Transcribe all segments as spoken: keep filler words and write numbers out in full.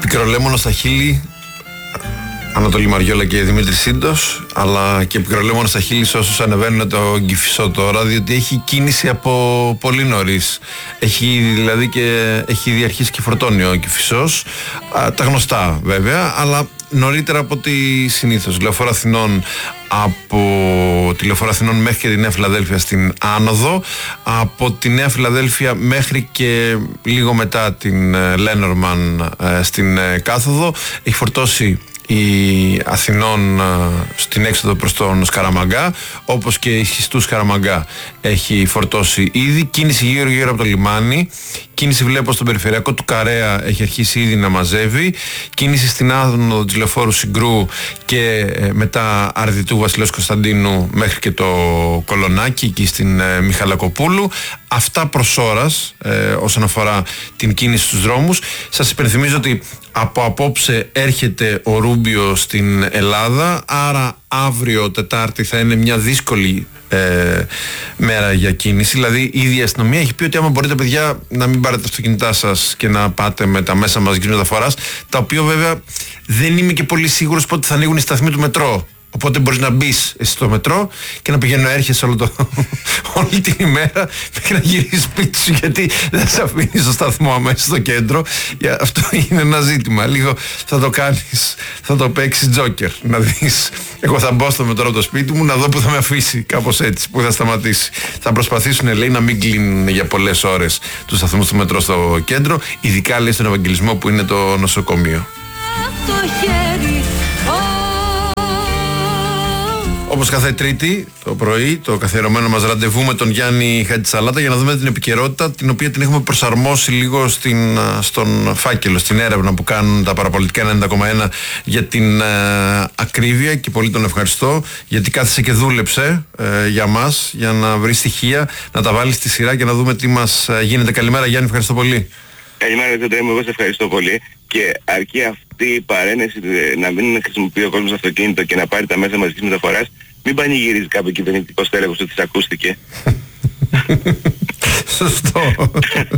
Πικρολέμονο στα χείλη, Ανατολή Μαριόλα και Δημήτρη Σύντος, αλλά και πικρολέμονο στα χείλη σε όσους ανεβαίνουν το Κηφισό τώρα, διότι έχει κίνηση από πολύ νωρίς. Έχει δηλαδή και έχει ήδη αρχίσει και φορτώνει ο Κηφισός, τα γνωστά βέβαια, αλλά νωρίτερα από ό,τι συνήθως. Λεωφόρο Αθηνών, από τη Λεωφόρο Αθηνών μέχρι και τη Νέα Φιλαδέλφια στην άνοδο, από τη Νέα Φιλαδέλφια μέχρι και λίγο μετά την Λένορμαν στην κάθοδο. Έχει φορτώσει η Αθηνών στην έξοδο προς τον Σκαραμαγκά, όπως και η Σχιστού Σκαραμαγκά έχει φορτώσει ήδη. Κίνηση γύρω γύρω από το λιμάνι. Κίνηση βλέπω στον περιφερειακό του Καρέα έχει αρχίσει ήδη να μαζεύει. Κίνηση στην άδωνο της Λεωφόρου Συγκρού και μετά Αρδιτού Βασιλέως Κωνσταντίνου μέχρι και το Κολονάκι εκεί στην ε, Μιχαλακοπούλου. Αυτά προς ώρας ε, όσον αφορά την κίνηση στους δρόμους. Σας υπενθυμίζω ότι από απόψε έρχεται ο Ρούμπιο στην Ελλάδα, άρα αύριο Τετάρτη θα είναι μια δύσκολη ε, μέρα για κίνηση. Δηλαδή η ίδια αστυνομία έχει πει ότι άμα μπορείτε παιδιά να μην πάρετε τα αυτοκίνητά σας και να πάτε με τα μέσα μαζικής μεταφοράς, τα οποία βέβαια δεν είμαι και πολύ σίγουρος πότε θα ανοίγουν οι σταθμοί του μετρό. Οπότε μπορείς να μπεις εσύ στο μετρό και να πηγαίνω έρχεσαι όλο το, όλη την ημέρα μέχρι να γυρίσεις σπίτι σου, γιατί δεν σε αφήνεις στο σταθμό αμέσως στο κέντρο. Αυτό είναι ένα ζήτημα. Λίγο θα το κάνεις, θα το παίξεις τζόκερ. Να δεις, εγώ θα μπω στο μετρό από το σπίτι μου, να δω που θα με αφήσει, κάπως έτσι, που θα σταματήσει. Θα προσπαθήσουν, λέει, να μην κλείνουν για πολλές ώρες τους σταθμούς του μετρό στο κέντρο, ειδικά λέει στον Ευαγγελισμό που είναι το νοσοκομείο. Όπως κάθε Τρίτη το πρωί, το καθιερωμένο μας ραντεβού με τον Γιάννη Χατζησαλάτα για να δούμε την επικαιρότητα, την οποία την έχουμε προσαρμόσει λίγο στην, στον φάκελο, στην έρευνα που κάνουν τα παραπολιτικά ενενήντα κόμμα ένα για την ε, ακρίβεια, και πολύ τον ευχαριστώ γιατί κάθισε και δούλεψε ε, για μας, για να βρει στοιχεία, να τα βάλει στη σειρά και να δούμε τι μας γίνεται. Καλημέρα Γιάννη, ευχαριστώ πολύ. Καλημέρα Τετρέμου, εγώ σε ευχαριστώ πολύ, και αρκεί αυτή η παρένεση να μην χρησιμοποιεί ο κόσμος αυτοκίνητο και να πάρει τα μέσα μαζικής μεταφοράς, μην πανηγυρίζει κάποιο κυβερνητικό στέλεχος ότι της ακούστηκε. Σωστό.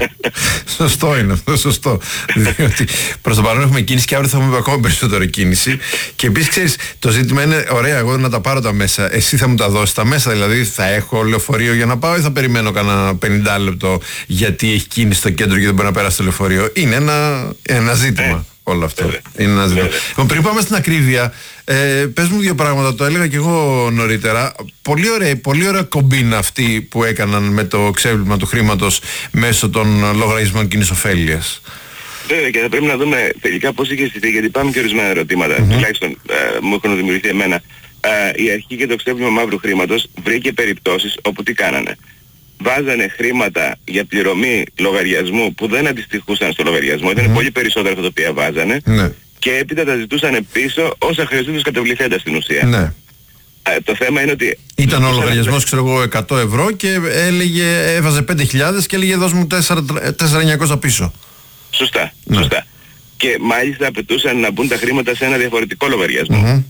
Σωστό είναι αυτό, σωστό. Διότι προς το παρόν έχουμε κίνηση και αύριο θα έχουμε ακόμα περισσότερη κίνηση. Και επίσης ξέρεις, το ζήτημα είναι ωραία εγώ να τα πάρω τα μέσα. Εσύ θα μου τα δώσεις τα μέσα, δηλαδή θα έχω λεωφορείο για να πάω ή θα περιμένω κανένα πενήντα λεπτό γιατί έχει κίνηση στο κέντρο και δεν μπορεί να περάσει το λεωφορείο. Είναι ένα, ένα ζήτημα. Όλο αυτό. Βέβαια. Είναι ένα ζήτημα. Λοιπόν, πριν πάμε στην ακρίβεια, ε, πες μου δύο πράγματα, το έλεγα και εγώ νωρίτερα. Πολύ ωραία, πολύ ωραία κομπίνα αυτή που έκαναν με το ξέπλυμα του χρήματος μέσω των λογαριασμών κοινής ωφέλειας. Βέβαια, και θα πρέπει να δούμε τελικά πώς είχε στηθεί, γιατί πάμε και ορισμένα ερωτήματα, mm-hmm. τουλάχιστον ε, μου έχουν δημιουργηθεί εμένα. Ε, η αρχή και το ξέπλυμα μαύρου χρήματος βρήκε περιπτώσεις όπου τι κάνανε. Βάζανε χρήματα για πληρωμή λογαριασμού που δεν αντιστοιχούσαν στο λογαριασμό, mm-hmm. ήταν πολύ περισσότερα αυτά τα οποία βάζανε, mm-hmm. και έπειτα τα ζητούσαν πίσω όσα χρειαζόταν τους κατεβληθέντα στην ουσία. Mm-hmm. Ε, το θέμα είναι ότι... Ήταν ο λογαριασμός, ξέρω εγώ, εκατό ευρώ και έλεγε, έβαζε πέντε χιλιάδες και έλεγε δώσ' μου τέσσερα χιλιάδες εννιακόσια πίσω. Σωστά, ναι. σωστά. Και μάλιστα απαιτούσαν να μπουν τα χρήματα σε ένα διαφορετικό λογαριασμό. Mm-hmm.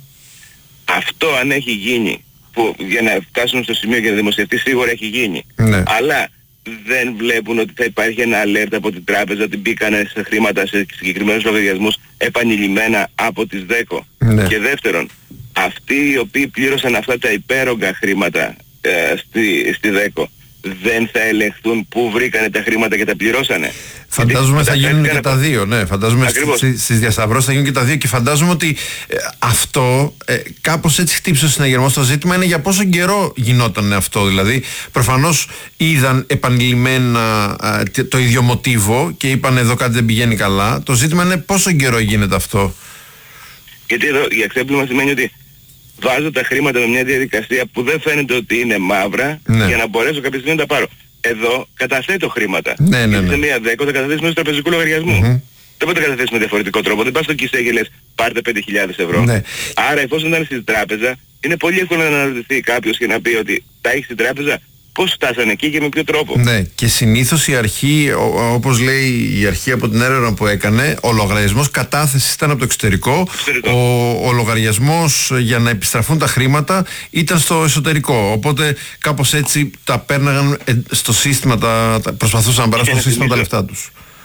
Αυτό αν έχει γίνει, που για να φτάσουν στο σημείο για να δημοσιευτεί σίγουρα έχει γίνει. Ναι. Αλλά δεν βλέπουν ότι θα υπάρχει ένα alert από την τράπεζα ότι μπήκανε σε χρήματα σε συγκεκριμένους λογαριασμούς επανειλημμένα από τις ΔΕΚΟ. Ναι. Και δεύτερον, αυτοί οι οποίοι πλήρωσαν αυτά τα υπέρογκα χρήματα ε, στη, στη ΔΕΚΟ δεν θα ελεγχθούν πού βρήκανε τα χρήματα και τα πληρώσανε. Φαντάζομαι θα γίνουν και τα δύο, ναι. Φαντάζομαι στις, στις διασταυρώσεις θα γίνουν και τα δύο, και φαντάζομαι ότι ε, αυτό ε, κάπως έτσι χτύψε ο συναγερμός. Το ζήτημα είναι για πόσο καιρό γινόταν αυτό. Δηλαδή, προφανώς είδαν επανειλημμένα ε, το ίδιο μοτίβο και είπαν εδώ κάτι δεν πηγαίνει καλά. Το ζήτημα είναι πόσο καιρό γίνεται αυτό. Γιατί εδώ η εξέπλυμα σημαίνει ότι βάζω τα χρήματα με μια διαδικασία που δεν φαίνεται ότι είναι μαύρα, ναι. για να μπορέσω κάποια στιγμή να τα πάρω. Εδώ καταθέτω χρήματα. Ναι, ναι, ναι. Σε μια ΔΕΚΟ θα καταθέσεις μέσω τραπεζικού λογαριασμού. Mm-hmm. Δεν μπορεί να καταθέσεις με διαφορετικό τρόπο. Δεν πας στο ΚΙΣΕ και λες πάρτε πέντε χιλιάδες ευρώ. Ναι. Άρα εφόσον ήταν στην τράπεζα, είναι πολύ εύκολο να αναρωτηθεί κάποιος και να πει ότι τα έχει στην τράπεζα. Πώς φτάσανε εκεί και με ποιο τρόπο. Ναι, και συνήθως η αρχή, όπως λέει η αρχή από την έρευνα που έκανε, ο λογαριασμός κατάθεσης ήταν από το εξωτερικό, εξωτερικό. Ο, ο λογαριασμός για να επιστραφούν τα χρήματα ήταν στο εσωτερικό. Οπότε κάπως έτσι τα πέρναγαν στο σύστημα, τα, τα προσπαθούσαν να περάσουν στο σύστημα τα λεφτά τους.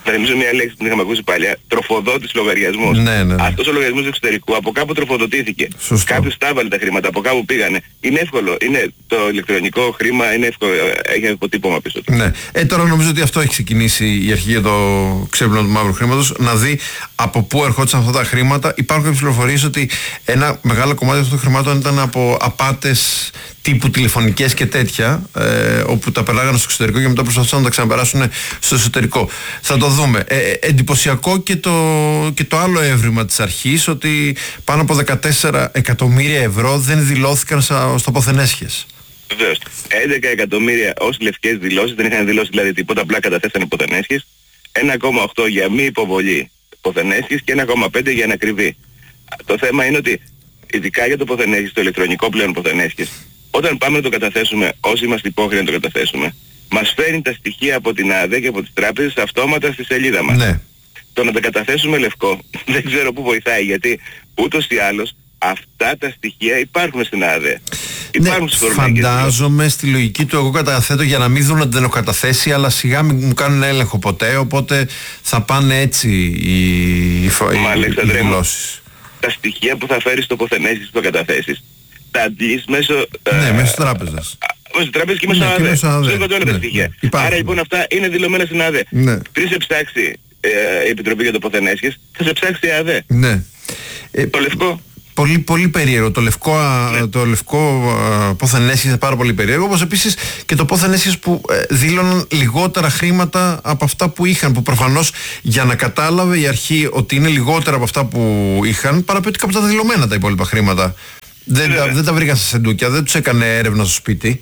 θα θυμίσω μια λέξη που την είχαμε ακούσει παλιά, τροφοδότης λογαριασμός. Ναι, ναι, ναι. Αυτός ο λογαριασμός του εξωτερικού από κάπου τροφοδοτήθηκε. Κάποιος τα έβαλε τα χρήματα, από κάπου πήγανε. Είναι εύκολο. Είναι το ηλεκτρονικό χρήμα, είναι εύκολο, έχει αποτύπωμα πίσω του. Ναι. Ε, τώρα νομίζω ότι αυτό έχει ξεκινήσει η αρχή για το ξέπλυμα του μαύρου χρήματος, να δει από πού ερχόντουσαν αυτά τα χρήματα. Υπάρχουν κάποιες πληροφορίες ότι ένα μεγάλο κομμάτι αυτών των χρημάτων ήταν από απάτες τύπου τηλεφωνικές και τέτοια, ε, όπου τα πελάγανε στο εξωτερικό και μετά προσπαθούσαν να τα ξαναπεράσουν στο εσωτερικό. Θα το δούμε. Ε, εντυπωσιακό και το, και το άλλο έβριμα της αρχής, ότι πάνω από δεκατέσσερα εκατομμύρια ευρώ δεν δηλώθηκαν στο ποθενέσχες. Βεβαίως. έντεκα εκατομμύρια ως λευκές δηλώσεις, δεν είχαν δηλώσει δηλαδή τίποτα, απλά καταθέσανε ποθενέσχες. ένα κόμμα οκτώ για μη υποβολή ποθενέσχες και ένα κόμμα πέντε για ανακριβή. Το θέμα είναι ότι ειδικά για το ποθενέσχες, το ηλεκτρονικό πλέον ποθενέσχες, όταν πάμε να το καταθέσουμε, όσοι είμαστε υπόχρεοι να το καταθέσουμε, μας φέρνει τα στοιχεία από την ΑΔΕ και από τις τράπεζες αυτόματα στη σελίδα μας. Ναι. Το να τα καταθέσουμε λευκό δεν ξέρω πού βοηθάει, γιατί ούτως ή άλλως αυτά τα στοιχεία υπάρχουν στην ΑΔΕ. Υπάρχουν ναι, φαντάζομαι στη λογική του εγώ καταθέτω για να μην δουν ότι δεν έχω καταθέσει, αλλά σιγά μην μου κάνουν έλεγχο ποτέ, οπότε θα πάνε έτσι οι, οι, οι δηλώσεις. Τα στοιχεία που θα φέρεις στο ποθενέσχες που θα καταθέσεις, τα αντλείς μέσω... Ναι, ε, μέσω τράπεζας. Μέσω τράπεζας και μέσω ναι, ΑΔΕ. Στο είπα όλα τα στοιχεία. Ναι, άρα λοιπόν αυτά είναι δηλωμένα στην ΑΔΕ. Ναι. Πριν σε ψάξει ε, η Επιτροπή για το ποθενέσχες, θα σε ψάξει η ΑΔΕ. Ναι. Ε, το λευκό. Πολύ, πολύ περίεργο. Το λευκό, ναι. το λευκό ποθενέσχες είναι πάρα πολύ περίεργο. Όπως επίσης και το ποθενέσχες που ε, δήλωναν λιγότερα χρήματα από αυτά που είχαν. Που προφανώς για να κατάλαβε η αρχή ότι είναι λιγότερα από αυτά που είχαν, παραπέτει κάπου τα δηλωμένα τα υπόλοιπα χρήματα. Δεν, τα, δεν τα βρήκαν σε σεντούκια, δεν τους έκανε έρευνα στο σπίτι.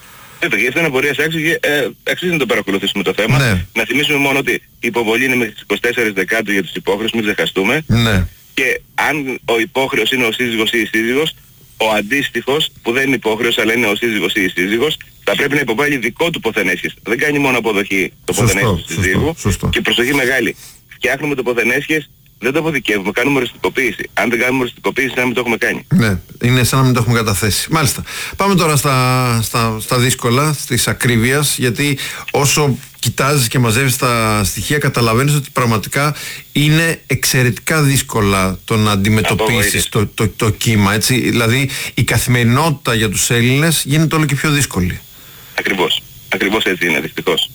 Ε, για αυτήν απορία άξιζε, ε, αξίζει να το παρακολουθήσουμε το θέμα. Ναι. Να θυμίσουμε μόνο ότι η υποβολή είναι μέχρι τις είκοσι τέσσερις Δεκάτου για τους υπόχρεους, μην ξεχαστούμε. Ναι. Και αν ο υπόχρεος είναι ο σύζυγος ή η σύζυγος, ο αντίστοιχος που δεν είναι υπόχρεος αλλά είναι ο σύζυγος ή η σύζυγος, θα πρέπει να υποβάλει δικό του ποθενέσχες. Δεν κάνει μόνο αποδοχή το ποθενέσχες του σύζυγου. Σωστό. Και προσοχή μεγάλη. Φτιάχνουμε το ποθενέσχες, δεν το αποδικεύουμε, κάνουμε οριστικοποίηση. Αν δεν κάνουμε οριστικοποίηση, να μην το έχουμε κάνει. Ναι, είναι σαν να μην το έχουμε καταθέσει. Μάλιστα. Πάμε τώρα στα, στα, στα δύσκολα, στις ακρίβειας, γιατί όσο κοιτάζεις και μαζεύεις τα στοιχεία, καταλαβαίνεις ότι πραγματικά είναι εξαιρετικά δύσκολα το να αντιμετωπίσεις το, το, το κύμα. Έτσι. Δηλαδή, η καθημερινότητα για τους Έλληνες γίνεται όλο και πιο δύσκολη. Ακριβώς. Ακριβώς έτσι είναι, δυστυχώς.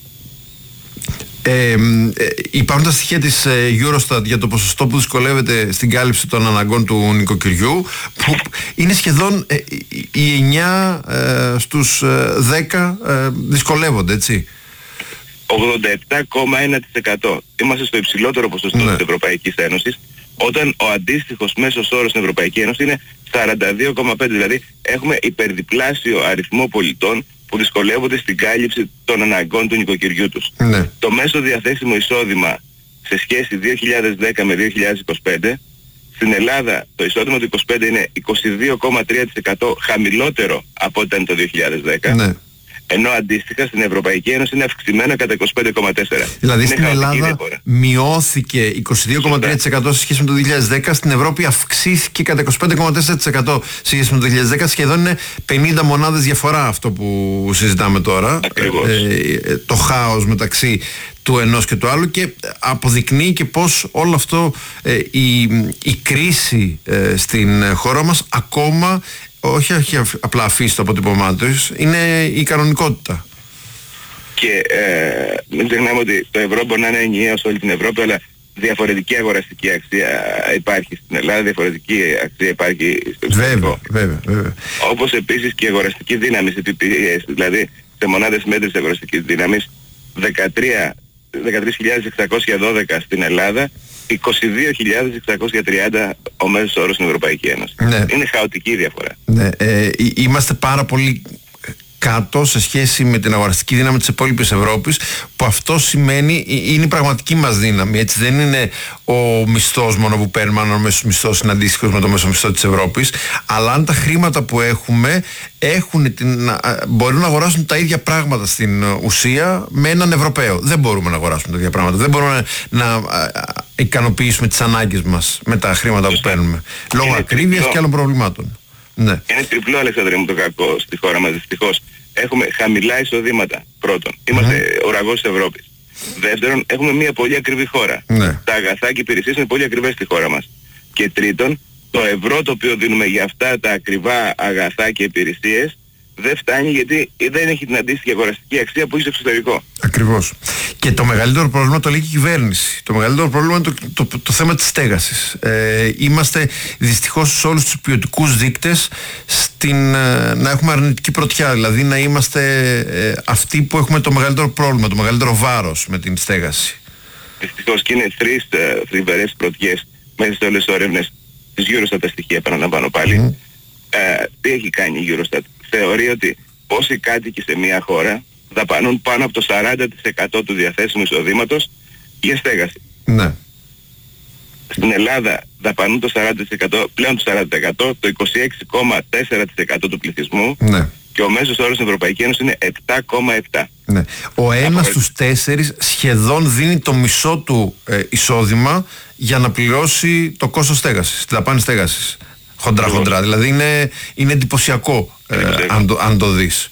Ε, ε, υπάρχουν τα στοιχεία της ε, Eurostat για το ποσοστό που δυσκολεύεται στην κάλυψη των αναγκών του νοικοκυριού, που είναι σχεδόν ε, οι εννιά ε, στους ε, δέκα ε, δυσκολεύονται, έτσι. ογδόντα επτά κόμμα ένα τοις εκατό. Είμαστε στο υψηλότερο ποσοστό ναι. της Ευρωπαϊκής Ένωσης, όταν ο αντίστοιχος μέσος όρος στην Ευρωπαϊκή Ένωση είναι σαράντα δύο κόμμα πέντε. Δηλαδή έχουμε υπερδιπλάσιο αριθμό πολιτών που δυσκολεύονται στην κάλυψη των αναγκών του νοικοκυριού τους. Ναι. Το μέσο διαθέσιμο εισόδημα σε σχέση δύο χιλιάδες δέκα με δύο χιλιάδες είκοσι πέντε, στην Ελλάδα το εισόδημα του είκοσι πέντε είναι είκοσι δύο κόμμα τρία τοις εκατό χαμηλότερο από ό,τι ήταν το δύο χιλιάδες δέκα. Ναι. Ενώ αντίστοιχα στην Ευρωπαϊκή Ένωση είναι αυξημένο κατά είκοσι πέντε κόμμα τέσσερα. Δηλαδή είναι στην Ελλάδα διαφορά. Μειώθηκε είκοσι δύο κόμμα τρία τοις εκατό σε σχέση με το δύο χιλιάδες δέκα, στην Ευρώπη αυξήθηκε κατά είκοσι πέντε κόμμα τέσσερα τοις εκατό σε σχέση με το δύο χιλιάδες δέκα. Σχεδόν είναι πενήντα μονάδες διαφορά αυτό που συζητάμε τώρα. Ε, ε, το χάος μεταξύ του ενός και του άλλου, και αποδεικνύει και πως όλο αυτό ε, η, η κρίση ε, στην χώρα μας ακόμα όχι, όχι απλά αφήσει το αποτύπωμά τους, είναι η κανονικότητα. Και ε, μην ξεχνάμε ότι το ευρώ μπορεί να είναι ενιαίο σε όλη την Ευρώπη, αλλά διαφορετική αγοραστική αξία υπάρχει στην Ελλάδα, διαφορετική αξία υπάρχει στο εξωτερικό. Βέβαια, βέβαια. Όπως επίσης και η αγοραστική δύναμη σε πι πι ες, δηλαδή σε μονάδες μέτρησης αγοραστικής δύναμης, δεκατρείς χιλιάδες εξακόσια δώδεκα στην Ελλάδα, είκοσι δύο χιλιάδες εξακόσια τριάντα ο μέσος όρος στην Ευρωπαϊκή Ένωση. Ναι. Είναι χαοτική η διαφορά. Ναι, ε, είμαστε πάρα πολύ κάτω σε σχέση με την αγοραστική δύναμη της υπόλοιπης Ευρώπης, που αυτό σημαίνει είναι η πραγματική μας δύναμη. Έτσι, δεν είναι ο μισθός μόνο που παίρνουμε, αν ο μέσος μισθός είναι αντίστοιχος με το μέσο μισθό της Ευρώπης, αλλά αν τα χρήματα που έχουμε έχουν την, μπορούν να αγοράσουν τα ίδια πράγματα στην ουσία με έναν Ευρωπαίο. Δεν μπορούμε να αγοράσουμε τα ίδια πράγματα. Δεν μπορούμε να, να ικανοποιήσουμε τις ανάγκες μας με τα χρήματα που παίρνουμε, λόγω ακρίβειας και άλλων προβλημάτων. Ναι. Είναι τριπλό, Αλεξάνδρε μου, το κακό στη χώρα μας, δυστυχώς. Έχουμε χαμηλά εισοδήματα, πρώτον. Είμαστε mm-hmm. ουραγός της Ευρώπης. Δεύτερον, έχουμε μια πολύ ακριβή χώρα. Ναι. Τα αγαθά και υπηρεσίες είναι πολύ ακριβές στη χώρα μας. Και τρίτον, το ευρώ το οποίο δίνουμε για αυτά τα ακριβά αγαθά και υπηρεσίες δεν φτάνει, γιατί δεν έχει την αντίστοιχη αγοραστική αξία που έχει στο εξωτερικό. Ακριβώς. Και το μεγαλύτερο πρόβλημα το λέει και η κυβέρνηση. Το μεγαλύτερο πρόβλημα είναι το, το, το θέμα της στέγασης. Ε, είμαστε δυστυχώς σε όλους τους ποιοτικούς δείκτες στην, ε, να έχουμε αρνητική πρωτιά. Δηλαδή να είμαστε ε, αυτοί που έχουμε το μεγαλύτερο πρόβλημα, το μεγαλύτερο βάρος με την στέγαση. Δυστυχώς, και είναι τρεις ε, θλιβερές πρωτιές μέσα σε όλες τις έρευνες της Eurostat, τα στοιχεία επαναλαμβάνω πάλι. Mm. Ε, τι έχει κάνει η Eurostat? Θεωρεί ότι όσοι κάτοικοι σε μια χώρα δαπανούν πάνω από το σαράντα τοις εκατό του διαθέσιμου εισοδήματος για στέγαση. Ναι. Στην Ελλάδα δαπανούν το σαράντα τοις εκατό, πλέον το σαράντα τοις εκατό, το είκοσι έξι κόμμα τέσσερα τοις εκατό του πληθυσμού. Ναι. Και ο μέσος όρος στην Ευρωπαϊκή Ένωση είναι επτά κόμμα επτά. Ναι. Ο ένας στους τέσσερις σχεδόν δίνει το μισό του ε, εισόδημα για να πληρώσει το κόστος στέγασης, τη δαπάνη στέγασης. Χοντρά χοντρά. Δηλαδή είναι, είναι εντυπωσιακό ε, αν, το, αν το δεις.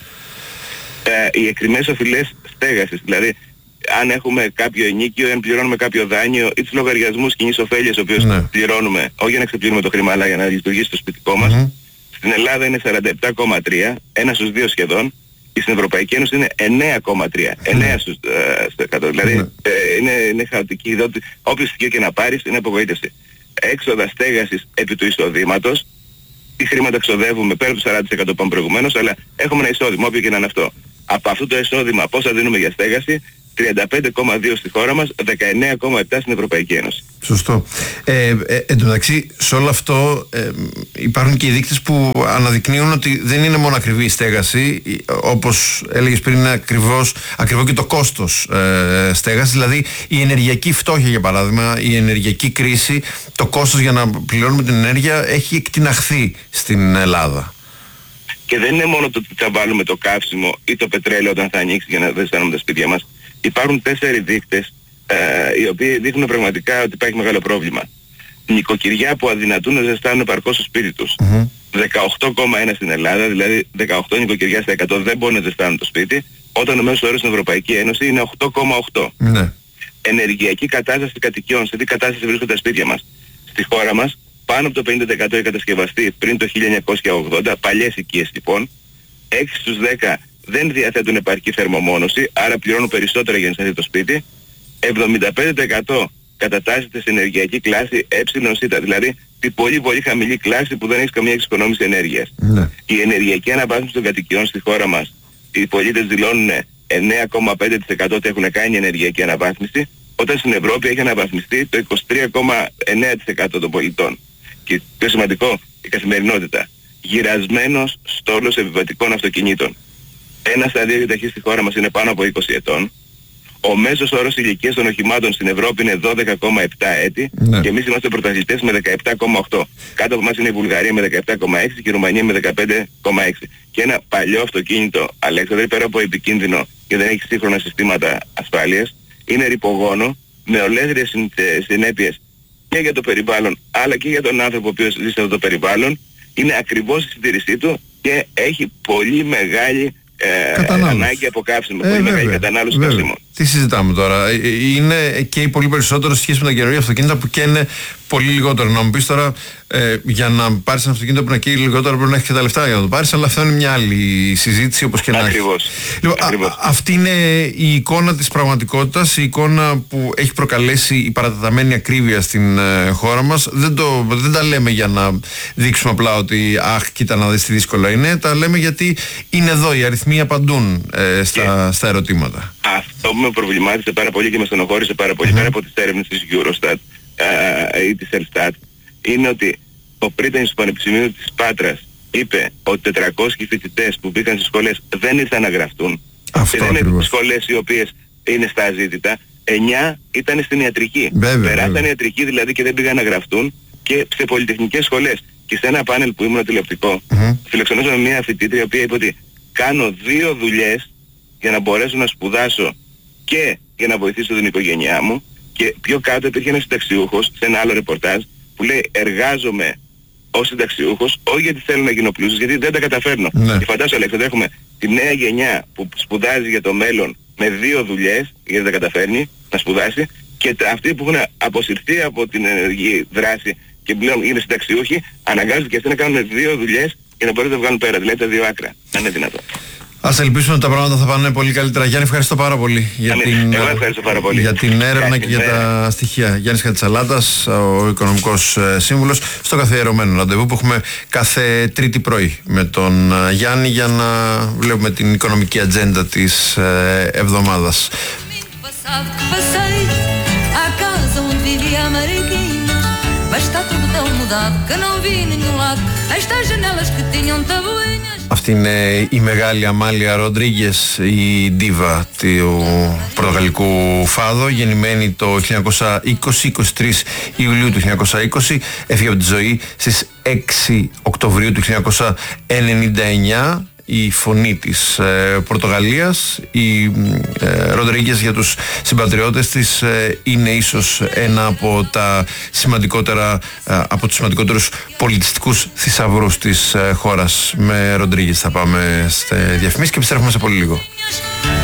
Ε, οι εκκρεμές οφειλές στέγασης, δηλαδή αν έχουμε κάποιο ενοίκιο, αν πληρώνουμε κάποιο δάνειο ή τους λογαριασμούς κοινής ωφέλειας, ο οποίος ναι. πληρώνουμε, όχι για να ξεπλύνουμε το χρήμα, αλλά για να λειτουργήσει το σπιτικό μας. Mm-hmm. Στην Ελλάδα είναι σαράντα επτά κόμμα τρία, ένα στους δύο σχεδόν, και στην Ευρωπαϊκή Ένωση είναι εννέα κόμμα τρία, εννέα στους εκατό. Δηλαδή mm-hmm. ε, είναι, είναι χαοτική. Όποιο στοιχείο και να πάρεις είναι απογοήτευση. Έξοδα στέγασης επί του εισοδήματος, τι χρήματα ξοδεύουμε πέρα από το σαράντα τοις εκατό που είπαμε προηγουμένως, αλλά έχουμε ένα εισόδημα, όποιο και να είναι αυτό. Από αυτό το εισόδημα πόσα δίνουμε για στέγαση? τριάντα πέντε κόμμα δύο στη χώρα μας, δεκαεννέα κόμμα επτά στην Ευρωπαϊκή Ένωση. Σωστό. Ε, ε, εν τω μεταξύ, σε όλο αυτό ε, υπάρχουν και οι δείκτες που αναδεικνύουν ότι δεν είναι μόνο ακριβή η στέγαση, όπως έλεγες πριν, είναι ακριβώς, ακριβό και το κόστος ε, στέγασης. Δηλαδή η ενεργειακή φτώχεια, για παράδειγμα, η ενεργειακή κρίση, το κόστος για να πληρώνουμε την ενέργεια έχει εκτιναχθεί στην Ελλάδα. Και δεν είναι μόνο το ότι θα βάλουμε το καύσιμο ή το πετρέλαιο όταν θα ανοίξει για να δεν αισθάνομαι τα σπίτια μας. Υπάρχουν τέσσερις δείκτες ε, οι οποίοι δείχνουν πραγματικά ότι υπάρχει μεγάλο πρόβλημα. Νοικοκυριά που αδυνατούν να ζεστάνουν επαρκώς στο σπίτι τους. Mm-hmm. δεκαοκτώ κόμμα ένα στην Ελλάδα, δηλαδή δεκαοκτώ νοικοκυριά στα εκατό δεν μπορούν να ζεστάνουν το σπίτι, όταν ο μέσος όρος στην Ευρωπαϊκή Ένωση είναι οκτώ κόμμα οκτώ. Mm-hmm. Ενεργειακή κατάσταση κατοικιών, σε τι κατάσταση βρίσκονται τα σπίτια μας? Στη χώρα μας πάνω από το πενήντα τοις εκατό έχει κατασκευαστεί πριν το χίλια εννιακόσια ογδόντα, παλιές οικίες λοιπόν, έξι στους δέκα δεν διαθέτουν επαρκή θερμομόνωση, άρα πληρώνουν περισσότερα για να σταθεί το σπίτι, εβδομήντα πέντε τοις εκατό κατατάσσεται σε ενεργειακή κλάση εψιλον-σίτα, δηλαδή την πολύ πολύ χαμηλή κλάση που δεν έχει καμία εξοικονόμηση ενέργειας. Ναι. Η ενεργειακή αναβάθμιση των κατοικιών στη χώρα μας, οι πολίτες δηλώνουν εννέα κόμμα πέντε τοις εκατό ότι έχουν κάνει ενεργειακή αναβάθμιση, όταν στην Ευρώπη έχει αναβαθμιστεί το είκοσι τρία κόμμα εννέα τοις εκατό των πολιτών. Και πιο σημαντικό, η καθημερινότητα. Γυρασμένος στόλος επιβατικών αυτοκινήτων. Ένα στα δύο ταχύ στη χώρα μας είναι πάνω από είκοσι ετών. Ο μέσος όρος ηλικίας των οχημάτων στην Ευρώπη είναι δώδεκα κόμμα επτά έτη, ναι. Και εμείς είμαστε πρωταθλητές με δεκαεπτά κόμμα οκτώ. Κάτω από εμάς είναι η Βουλγαρία με δεκαεπτά κόμμα έξι και η Ρουμανία με δεκαπέντε κόμμα έξι. Και ένα παλιό αυτοκίνητο, Αλέξανδρε, πέρα από επικίνδυνο και δεν έχει σύγχρονα συστήματα ασφάλειας, είναι ρηπογόνο με ολέθριες συνέπειες και για το περιβάλλον αλλά και για τον άνθρωπο ο οποίος ζει σε αυτό το περιβάλλον. Είναι ακριβώς η συντήρησή του και έχει πολύ μεγάλη Ε, ανάγκη από καύσιμο, ε, πολύ βέβαια, μεγάλη κατανάλωση καύσιμων. Τι συζητάμε τώρα? Είναι και πολύ περισσότερο σε σχέση με τα καινούργια αυτοκίνητα που καίνε πολύ λιγότερο. Να μου πεις τώρα, ε, για να πάρεις ένα αυτοκίνητο που να καίει λιγότερο πρέπει να έχεις και τα λεφτά για να το πάρεις, αλλά αυτό είναι μια άλλη συζήτηση, όπως και να έχει. Ακριβώς. Λοιπόν, Ακριβώς. Α, αυτή είναι η εικόνα της πραγματικότητας, η εικόνα που έχει προκαλέσει η παρατεταμένη ακρίβεια στην ε, χώρα μας. Δεν, το, δεν τα λέμε για να δείξουμε απλά ότι αχ, κοίτα να δεις τι δύσκολα είναι. Τα λέμε γιατί είναι εδώ, οι αριθμοί απαντούν ε, στα, στα ερωτήματα. Αυτό που με προβλημάτισε πάρα πολύ και με στενοχώρησε πάρα πολύ, mm-hmm. πέρα από τις έρευνες της Eurostat ε, ή της Ελστάτ, είναι ότι ο πρίτανης του Πανεπιστημίου της Πάτρας είπε ότι τετρακόσιοι φοιτητές που μπήκαν στις σχολές δεν ήρθαν να γραφτούν. Αυτό και δεν είναι τις σχολές οι οποίες είναι στα αζήτητα. εννιά ήταν στην ιατρική. Περάσαν ιατρική δηλαδή και δεν πήγαν να γραφτούν, και σε πολυτεχνικές σχολές. Και σε ένα πάνελ που ήμουν τηλεοπτικό, mm-hmm. φιλοξενούσαμε μια φοιτήτρια η οποία είπε ότι κάνω δύο δουλειές για να μπορέσω να σπουδάσω και για να βοηθήσω την οικογένειά μου. Και πιο κάτω υπήρχε ένας συνταξιούχος σε ένα άλλο ρεπορτάζ που λέει εργάζομαι ως συνταξιούχος όχι γιατί θέλω να γίνω πλούσιος, γιατί δεν τα καταφέρνω. Ναι. Και φαντάσου, Αλέξανδρε, έχουμε τη νέα γενιά που σπουδάζει για το μέλλον με δύο δουλειές, γιατί δεν καταφέρνει να σπουδάσει, και αυτοί που έχουν αποσυρθεί από την ενεργή δράση και πλέον είναι συνταξιούχοι, αναγκάζονται και αυτοί να κάνουν δύο δουλειές για να μπορούν να βγάλουν πέρα, δηλαδή τα δύο άκρα, αν είναι δυνατόν. Ας ελπίσουμε ότι τα πράγματα θα πάνε πολύ καλύτερα. Γιάννη, ευχαριστώ πάρα πολύ για, Άνε, την, εγώ ευχαριστώ πάρα πολύ. για την έρευνα Κάνε, και για ναι. τα στοιχεία. Γιάννης Χατζησαλάτας, ο οικονομικός σύμβουλος, στο καθιερωμένο ραντεβού που έχουμε κάθε Τρίτη πρωί με τον Γιάννη για να βλέπουμε την οικονομική ατζέντα της εβδομάδας. Αυτή είναι η μεγάλη Αμάλια Ροντρίγκες, η ντίβα του πορτογαλικού φάδο, γεννημένη το χίλια εννιακόσια είκοσι, είκοσι τρεις Ιουλίου του χίλια εννιακόσια είκοσι, έφυγε από τη ζωή στις έξι Οκτωβρίου του χίλια εννιακόσια ενενήντα εννιά. Η φωνή της ε, Πορτογαλίας, η ε, Ροντρίγκες για τους συμπατριώτες της ε, είναι ίσως ένα από τα σημαντικότερα, ε, από τους σημαντικότερους πολιτιστικούς θησαυρούς της ε, χώρας. Με Ροντρίγκες θα πάμε σε διαφημίσεις και επιστρέφουμε σε πολύ λίγο.